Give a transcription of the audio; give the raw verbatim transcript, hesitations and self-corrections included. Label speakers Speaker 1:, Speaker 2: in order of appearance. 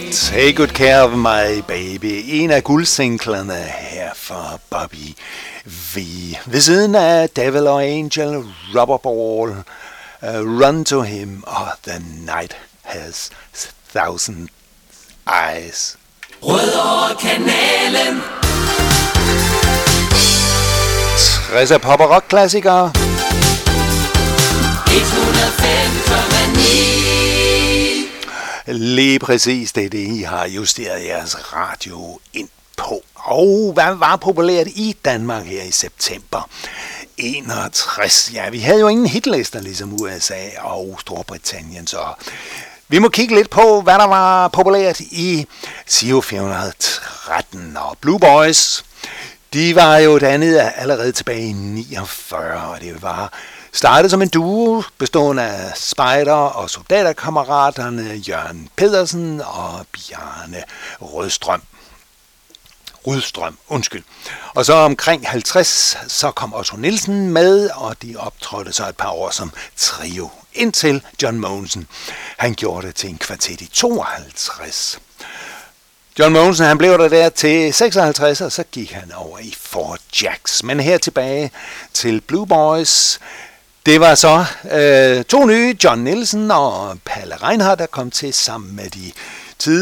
Speaker 1: Take Good Care of My Baby, en af guldsinglerne her for Bobby V. Ved siden af Devil or Angel, Rubberball, uh, Run to Him og The Night Has Thousand Eyes.
Speaker 2: Rødovre Kanalen.
Speaker 1: tresser pop- og rock-klassikere.
Speaker 2: et hundrede og fem komma ni.
Speaker 1: Lige præcis, det er det, I har justeret jeres radio ind på. Og hvad var populært i Danmark her i september enogtres? Ja, vi havde jo ingen hitlister ligesom U S A og Storbritannien, så vi må kigge lidt på, hvad der var populært i Giro fire hundrede og tretten. Og Blue Boys, de var jo dannet allerede tilbage i niogfyrre, og det var startede som en duo bestående af spejder- og soldaterkammeraterne Jørgen Pedersen og Bjarne Rødstrøm. Rydstrøm, undskyld. Og så omkring halvtreds, så kom Otto Nielsen med, og de optrådte så et par år som trio. Indtil John Mogensen, han gjorde det til en kvartet i tooghalvtreds. John Mogensen, han blev der der til seksoghalvtreds, og så gik han over i Four Jacks. Men her tilbage til Blue Boys. Det var så øh, to nye, John Nielsen og Palle Reinhardt, der kom til sammen med de